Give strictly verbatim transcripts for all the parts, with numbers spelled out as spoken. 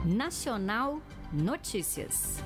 Nacional Notícias.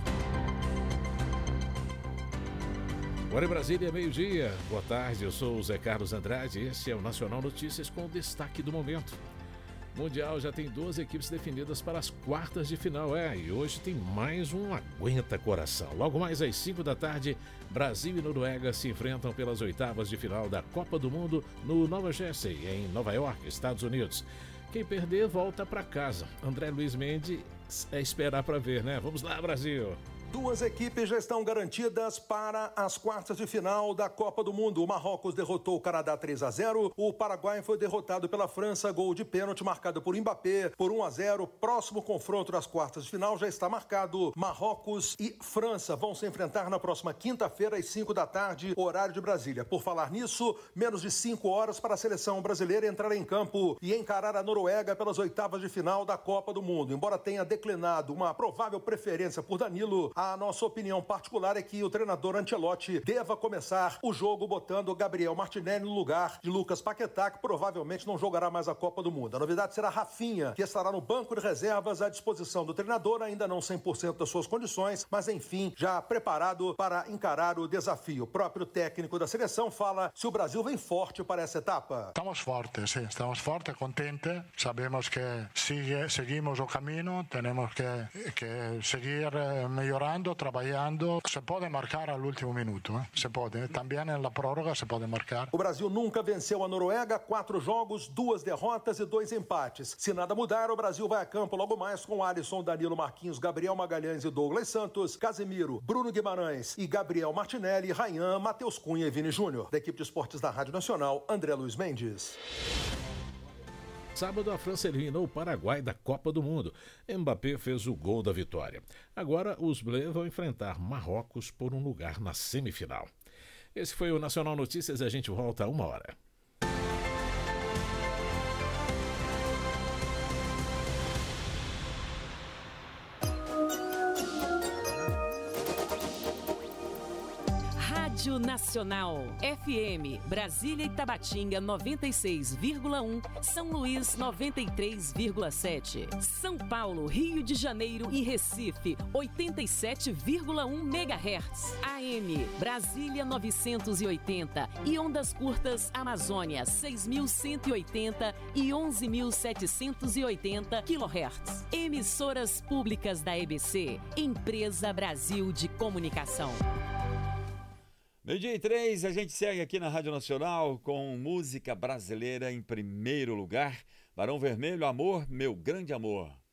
Agora em Brasília, meio-dia. Boa tarde, eu sou o Zé Carlos Andrade e esse é o Nacional Notícias com o destaque do momento. O Mundial já tem duas equipes definidas para as quartas de final, é, e hoje tem mais um aguenta-coração. Logo mais às cinco da tarde, Brasil e Noruega se enfrentam pelas oitavas de final da Copa do Mundo no Nova Jersey, em Nova York, Estados Unidos. Quem perder, volta para casa. André Luiz Mendes, é esperar para ver, né? Vamos lá, Brasil! Duas equipes já estão garantidas para as quartas de final da Copa do Mundo. O Marrocos derrotou o Canadá três a zero. O Paraguai foi derrotado pela França. Gol de pênalti marcado por Mbappé por um a zero. Próximo confronto das quartas de final já está marcado. Marrocos e França vão se enfrentar na próxima quinta-feira às cinco da tarde, horário de Brasília. Por falar nisso, menos de cinco horas para a seleção brasileira entrar em campo e encarar a Noruega pelas oitavas de final da Copa do Mundo. Embora tenha declinado uma provável preferência por Danilo, a nossa opinião particular é que o treinador Ancelotti deva começar o jogo botando Gabriel Martinelli no lugar de Lucas Paquetá, que provavelmente não jogará mais a Copa do Mundo. A novidade será Rafinha, que estará no banco de reservas à disposição do treinador, ainda não cem por cento das suas condições, mas enfim, já preparado para encarar o desafio. O próprio técnico da seleção fala se o Brasil vem forte para essa etapa. Estamos fortes, sim, estamos fortes, contentes. Sabemos que sigue, seguimos o caminho, temos que, que seguir melhorando, trabalhando. Se pode marcar al último minuto, eh? se pode. Também na prórroga se pode marcar. O Brasil nunca venceu a Noruega, quatro jogos, duas derrotas e dois empates. Se nada mudar, o Brasil vai a campo logo mais com Alisson, Danilo, Marquinhos, Gabriel Magalhães e Douglas Santos, Casemiro, Bruno Guimarães e Gabriel Martinelli, Rayhan, Matheus Cunha e Vini Júnior. Da equipe de esportes da Rádio Nacional, André Luiz Mendes. Sábado, a França eliminou o Paraguai da Copa do Mundo. Mbappé fez o gol da vitória. Agora, os Bleus vão enfrentar Marrocos por um lugar na semifinal. Esse foi o Nacional Notícias e a gente volta a uma hora. Rádio Nacional, F M, Brasília e Tabatinga noventa e seis vírgula um, São Luís noventa e três vírgula sete, São Paulo, Rio de Janeiro e Recife oitenta e sete vírgula um megahertz, A M, Brasília novecentos e oitenta e ondas curtas Amazônia seis mil cento e oitenta e onze mil setecentos e oitenta quilohertz. Emissoras públicas da E B C, Empresa Brasil de Comunicação. Meio-dia e três, a gente segue aqui na Rádio Nacional com música brasileira em primeiro lugar. Barão Vermelho, Amor, Meu Grande Amor.